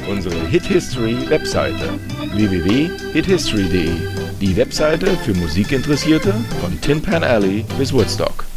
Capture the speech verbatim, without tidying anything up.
unsere Hit History Webseite w w w punkt hit history punkt d e, die Webseite für Musikinteressierte von Tin Pan Alley bis Woodstock.